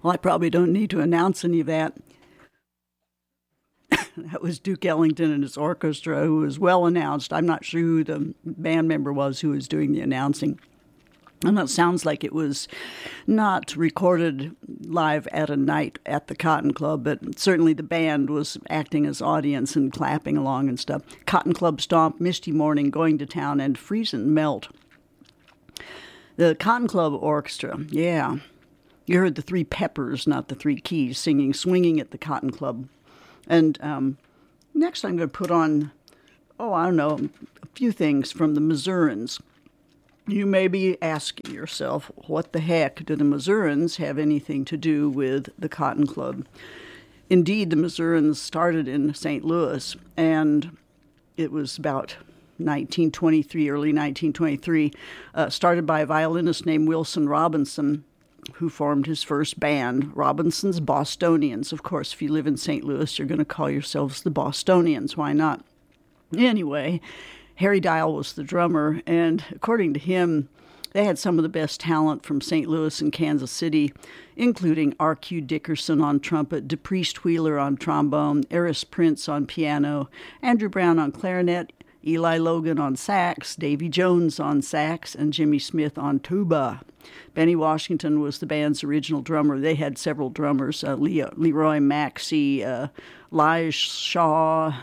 Well, I probably don't need to announce any of that. That was Duke Ellington and his orchestra, who was well announced. I'm not sure who the band member was who was doing the announcing. And that sounds like it was not recorded live at a night at the Cotton Club, but certainly the band was acting as audience and clapping along and stuff. Cotton Club Stomp, Misty Morning, Going to Town, and Freeze and Melt. The Cotton Club Orchestra, yeah. You heard the Three Peppers, not the Three Keys, singing Swinging at the Cotton Club. And next I'm going to put on, a few things from the Missourians. You may be asking yourself, what the heck do the Missourians have anything to do with the Cotton Club? Indeed, the Missourians started in St. Louis, and it was about 1923, early 1923, started by a violinist named Wilson Robinson, who formed his first band, Robinson's Bostonians. Of course, if you live in St. Louis, you're going to call yourselves the Bostonians. Why not? Anyway, Harry Dial was the drummer, and according to him, they had some of the best talent from St. Louis and Kansas City, including R.Q. Dickerson on trumpet, DePriest Wheeler on trombone, Eris Prince on piano, Andrew Brown on clarinet, Eli Logan on sax, Davy Jones on sax, and Jimmy Smith on tuba. Benny Washington was the band's original drummer. They had several drummers, Leroy Maxey, Lige Shaw.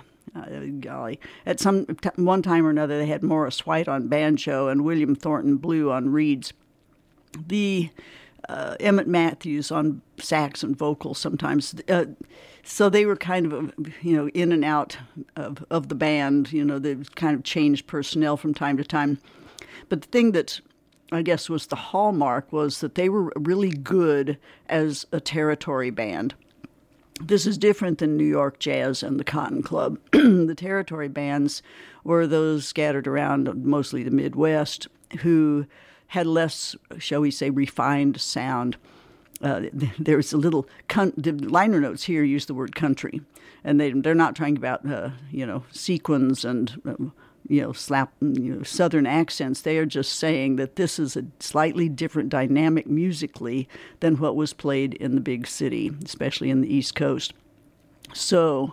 At one time or another, they had Morris White on banjo and William Thornton Blue on reeds. The Emmett Matthews on sax and vocals sometimes. So they were kind of, in and out of the band. They kind of changed personnel from time to time. But the thing that I guess was the hallmark was that they were really good as a territory band. This is different than New York Jazz and the Cotton Club. The territory bands were those scattered around mostly the Midwest who had less, shall we say, refined sound. There's a little, the liner notes here use the word country, and they're not talking about, sequins and, Southern accents. They are just saying that this is a slightly different dynamic musically than what was played in the big city, especially in the East Coast. So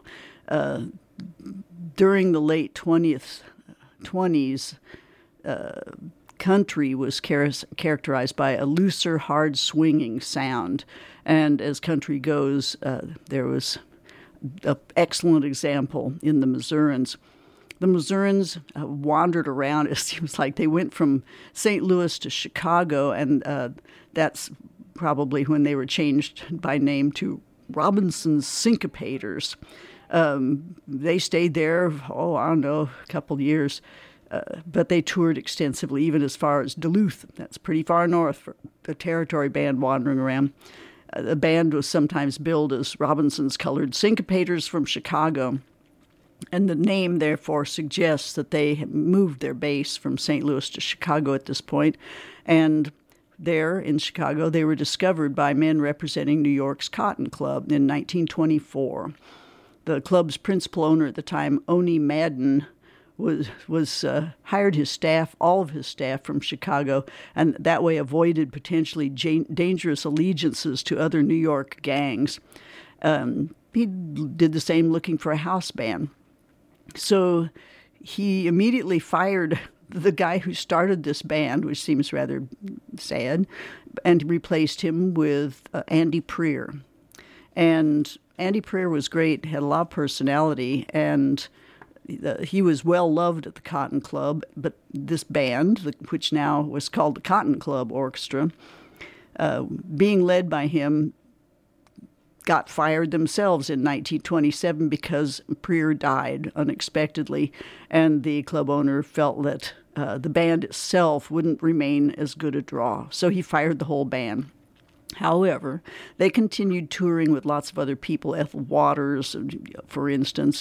during the late 20s, country was characterized by a looser, hard swinging sound. And as country goes, there was an excellent example in the Missourians. The Missourians wandered around. It seems like they went from St. Louis to Chicago, and that's probably when they were changed by name to Robinson's Syncopators. They stayed there, a couple years, but they toured extensively, even as far as Duluth. That's pretty far north for a territory band wandering around. The band was sometimes billed as Robinson's Colored Syncopators from Chicago. And the name, therefore, suggests that they had moved their base from St. Louis to Chicago at this point. And there in Chicago, they were discovered by men representing New York's Cotton Club in 1924. The club's principal owner at the time, Oni Madden, was hired his staff, all of his staff, from Chicago, and that way avoided potentially dangerous allegiances to other New York gangs. He did the same looking for a house band. So he immediately fired the guy who started this band, which seems rather sad, and replaced him with Andy Preer. And Andy Preer was great, had a lot of personality, and he was well loved at the Cotton Club. But this band, which now was called the Cotton Club Orchestra, being led by him, got fired themselves in 1927 because Preer died unexpectedly, and the club owner felt that the band itself wouldn't remain as good a draw, so he fired the whole band. However, they continued touring with lots of other people. Ethel Waters, for instance,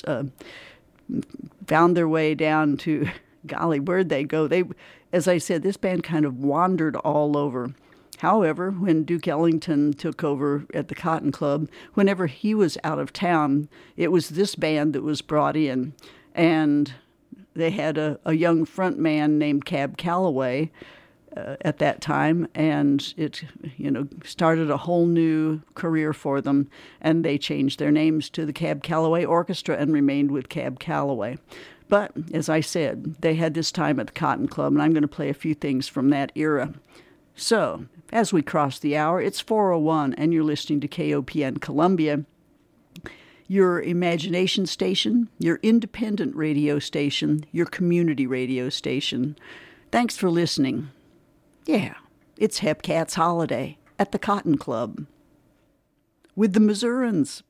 found their way down to, golly, where'd they go? As I said, this band kind of wandered all over. However, when Duke Ellington took over at the Cotton Club, whenever he was out of town, it was this band that was brought in. And they had a young front man named Cab Calloway at that time, and it, started a whole new career for them, and they changed their names to the Cab Calloway Orchestra and remained with Cab Calloway. But, as I said, they had this time at the Cotton Club, and I'm going to play a few things from that era. So, as we cross the hour, it's 4:01, and you're listening to KOPN Columbia, your imagination station, your independent radio station, your community radio station. Thanks for listening. Yeah, it's Hepcats Holiday at the Cotton Club with the Missourians.